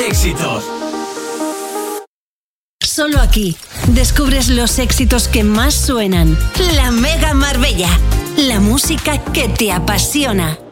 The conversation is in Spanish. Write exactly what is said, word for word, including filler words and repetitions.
éxitos. Solo aquí descubres los éxitos que más suenan. La Mega Marbella, la música que te apasiona.